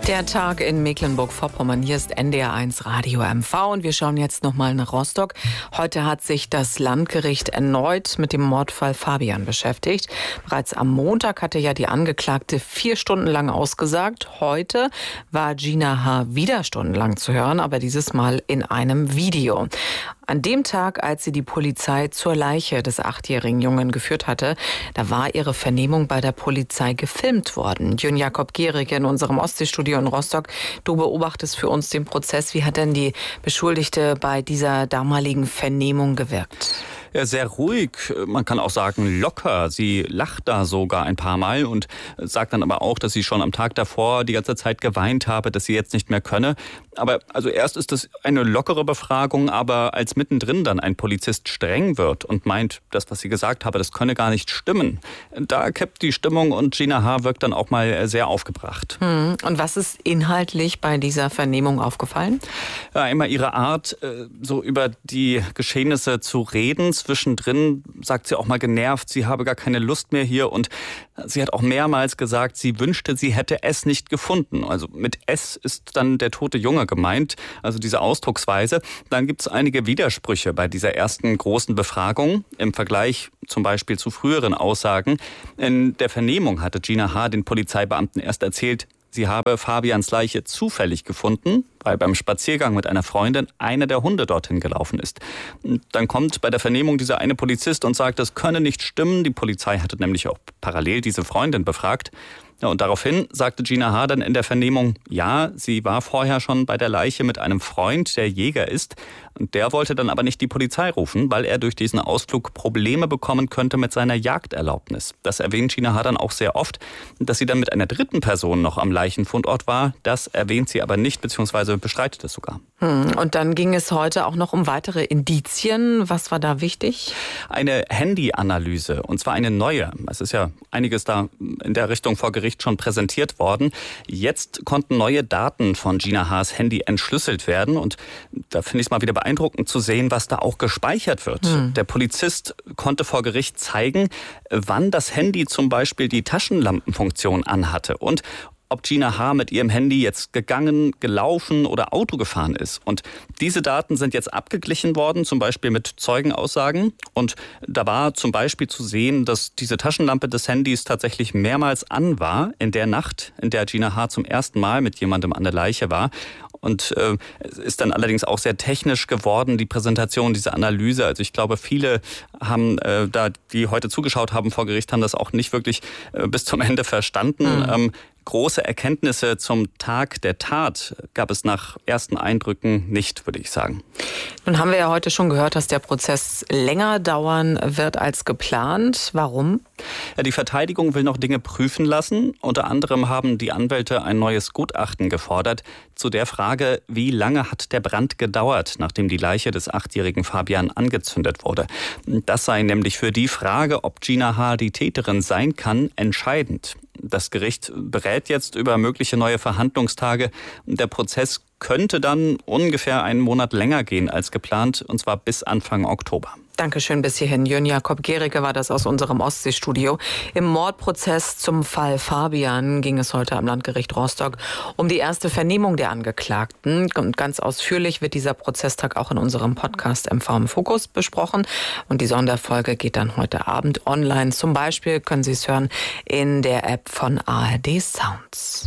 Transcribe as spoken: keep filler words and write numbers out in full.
Der Tag in Mecklenburg-Vorpommern. Hier ist N D R eins Radio M V und wir schauen jetzt nochmal nach Rostock. Heute hat sich das Landgericht erneut mit dem Mordfall Fabian beschäftigt. Bereits am Montag hatte ja die Angeklagte vier Stunden lang ausgesagt. Heute war Gina H. wieder stundenlang zu hören, aber dieses Mal in einem Video. An dem Tag, als sie die Polizei zur Leiche des achtjährigen Jungen geführt hatte, da war ihre Vernehmung bei der Polizei gefilmt worden. Jürgen Jakob Gericke in unserem Ostseestudio in Rostock. Du beobachtest für uns den Prozess. Wie hat denn die Beschuldigte bei dieser damaligen Vernehmung gewirkt? Ja, sehr ruhig, man kann auch sagen locker. Sie lacht da sogar ein paar Mal und sagt dann aber auch, dass sie schon am Tag davor die ganze Zeit geweint habe, dass sie jetzt nicht mehr könne. Aber also erst ist das eine lockere Befragung, aber als mittendrin dann ein Polizist streng wird und meint, das, was sie gesagt habe, das könne gar nicht stimmen, da kippt die Stimmung und Gina H. wirkt dann auch mal sehr aufgebracht. Hm. Und was ist inhaltlich bei dieser Vernehmung aufgefallen? Ja, immer ihre Art, so über die Geschehnisse zu reden. Zwischendrin sagt sie auch mal genervt, sie habe gar keine Lust mehr hier und sie hat auch mehrmals gesagt, sie wünschte, sie hätte es nicht gefunden. Also mit es ist dann der tote Junge gemeint, also diese Ausdrucksweise. Dann gibt es einige Widersprüche bei dieser ersten großen Befragung im Vergleich zum Beispiel zu früheren Aussagen. In der Vernehmung hatte Gina H. den Polizeibeamten erst erzählt, sie habe Fabians Leiche zufällig gefunden, weil beim Spaziergang mit einer Freundin einer der Hunde dorthin gelaufen ist. Dann kommt bei der Vernehmung dieser eine Polizist und sagt, das könne nicht stimmen. Die Polizei hatte nämlich auch parallel diese Freundin befragt. Ja, und daraufhin sagte Gina H. dann in der Vernehmung, ja, sie war vorher schon bei der Leiche mit einem Freund, der Jäger ist. Und der wollte dann aber nicht die Polizei rufen, weil er durch diesen Ausflug Probleme bekommen könnte mit seiner Jagderlaubnis. Das erwähnt Gina H. dann auch sehr oft. Dass sie dann mit einer dritten Person noch am Leichenfundort war, das erwähnt sie aber nicht, beziehungsweise bestreitet es sogar. Hm. Und dann ging es heute auch noch um weitere Indizien. Was war da wichtig? Eine Handyanalyse, und zwar eine neue. Es ist ja einiges da in der Richtung vor Gericht schon präsentiert worden. Jetzt konnten neue Daten von Gina H.'s Handy entschlüsselt werden und da finde ich es mal wieder beeindruckend zu sehen, was da auch gespeichert wird. Hm. Der Polizist konnte vor Gericht zeigen, wann das Handy zum Beispiel die Taschenlampenfunktion anhatte und ob Gina H. mit ihrem Handy jetzt gegangen, gelaufen oder Auto gefahren ist. Und diese Daten sind jetzt abgeglichen worden, zum Beispiel mit Zeugenaussagen. Und da war zum Beispiel zu sehen, dass diese Taschenlampe des Handys tatsächlich mehrmals an war in der Nacht, in der Gina H. zum ersten Mal mit jemandem an der Leiche war. Und äh, es ist dann allerdings auch sehr technisch geworden, die Präsentation dieser Analyse. Also ich glaube, viele haben äh, da, die heute zugeschaut haben vor Gericht, haben das auch nicht wirklich äh, bis zum Ende verstanden. Mhm. Ähm, Große Erkenntnisse zum Tag der Tat gab es nach ersten Eindrücken nicht, würde ich sagen. Nun haben wir ja heute schon gehört, dass der Prozess länger dauern wird als geplant. Warum? Ja, die Verteidigung will noch Dinge prüfen lassen. Unter anderem haben die Anwälte ein neues Gutachten gefordert zu der Frage, wie lange hat der Brand gedauert, nachdem die Leiche des achtjährigen Fabian angezündet wurde. Das sei nämlich für die Frage, ob Gina H. die Täterin sein kann, entscheidend. Das Gericht berät jetzt über mögliche neue Verhandlungstage. Der Prozess könnte dann ungefähr einen Monat länger gehen als geplant, und zwar bis Anfang Oktober. Dankeschön bis hierhin. Jürgen Jakob Gericke war das aus unserem Ostseestudio. Im Mordprozess zum Fall Fabian ging es heute am Landgericht Rostock um die erste Vernehmung der Angeklagten. Und ganz ausführlich wird dieser Prozesstag auch in unserem Podcast M V im Fokus besprochen. Und die Sonderfolge geht dann heute Abend online. Zum Beispiel können Sie es hören in der App von A R D Sounds.